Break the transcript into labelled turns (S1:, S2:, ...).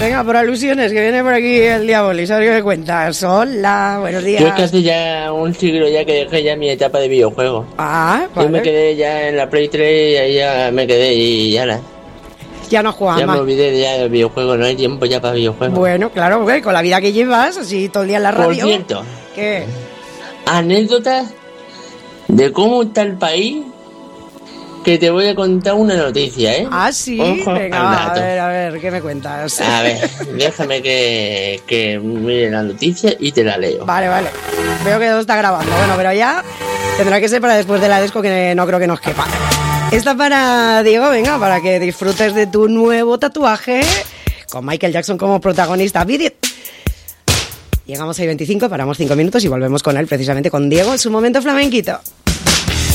S1: Venga, por alusiones, que viene por aquí el Diaboli. ¿Sabes qué me cuentas? Hola, buenos días.
S2: Yo es que hace ya un siglo ya que dejé ya mi etapa de videojuego.
S1: Ah,
S2: vale. Yo me quedé ya en la Play 3 y ahí ya me quedé y ya la...
S1: Ya no juegas
S2: más. Ya me olvidé ya del videojuego, no hay tiempo ya para videojuegos.
S1: Bueno, claro, güey, con la vida que llevas, así todo el día en la radio.
S2: Por cierto.
S1: ¿Qué?
S2: Anécdotas de cómo está el país, que te voy a contar una noticia, ¿eh?
S1: Ah, sí.
S2: Ojo,
S1: venga, a ver, ¿qué me cuentas?
S2: A ver, déjame que mire la noticia y te la leo.
S1: Vale. Veo que todo está grabando. Bueno, pero ya tendrá que ser para después de la disco, que no creo que nos quepa. Esta para Diego, venga, para que disfrutes de tu nuevo tatuaje con Michael Jackson como protagonista. Beat It. Llegamos a 25, paramos 5 minutos y volvemos con él, precisamente con Diego, en su momento flamenquito.